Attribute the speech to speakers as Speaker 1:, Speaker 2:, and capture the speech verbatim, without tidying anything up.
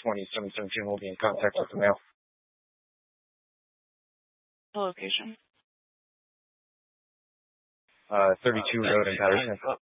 Speaker 1: twenty, seven seventeen will be in contact with the mail.
Speaker 2: The location.
Speaker 1: Uh, thirty-two Road in Patterson.